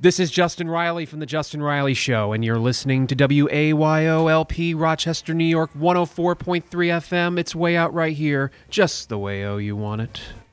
This is Justin Riley from The Justin Riley Show, and you're listening to WAYOLP, Rochester, New York, 104.3 FM. It's way out right here, just the way you want it.